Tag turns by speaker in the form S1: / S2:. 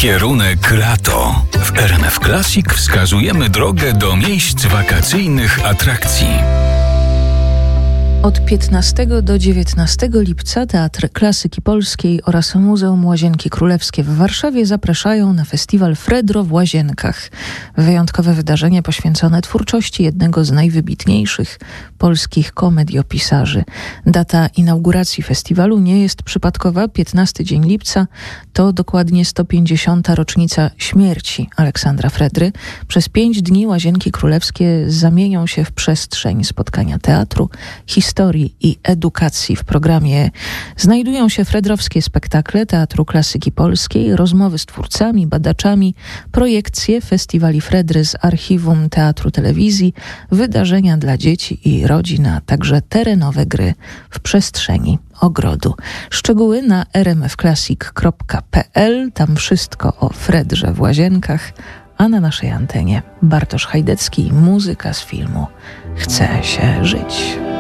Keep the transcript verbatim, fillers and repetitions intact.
S1: Kierunek lato. W R M F Classic wskazujemy drogę do miejsc wakacyjnych atrakcji.
S2: Od piętnastego do dziewiętnastego lipca Teatr Klasyki Polskiej oraz Muzeum Łazienki Królewskie w Warszawie zapraszają na festiwal Fredro w Łazienkach. Wyjątkowe wydarzenie poświęcone twórczości jednego z najwybitniejszych polskich komediopisarzy. Data inauguracji festiwalu nie jest przypadkowa. piętnasty dzień lipca to dokładnie sto pięćdziesiąta rocznica śmierci Aleksandra Fredry. Przez pięć dni Łazienki Królewskie zamienią się w przestrzeń spotkania teatru, historii, historii i edukacji. W programie znajdują się fredrowskie spektakle Teatru Klasyki Polskiej, rozmowy z twórcami, badaczami, projekcje festiwali Fredry z archiwum Teatru Telewizji, wydarzenia dla dzieci i rodzin, a także terenowe gry w przestrzeni ogrodu. Szczegóły na r m f classic kropka p l. Tam wszystko o Fredrze w Łazienkach, a na naszej antenie Bartosz Hajdecki, muzyka z filmu Chce się żyć.